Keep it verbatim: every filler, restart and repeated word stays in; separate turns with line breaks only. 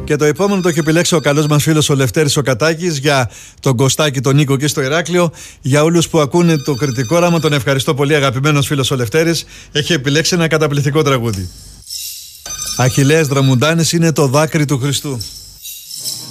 Και το επόμενο το έχει επιλέξει ο καλός μας φίλος ο Λευτέρης ο Κατάκης για τον Κωστάκη, τον Νίκο και στο Ηράκλειο. Για όλους που ακούνε το κριτικό όραμα, τον ευχαριστώ πολύ, αγαπημένος φίλος ο Λευτέρης. Έχει επιλέξει ένα καταπληκτικό τραγούδι. Αχιλλέας Δραμουντάνης είναι το δάκρυ του Χριστού.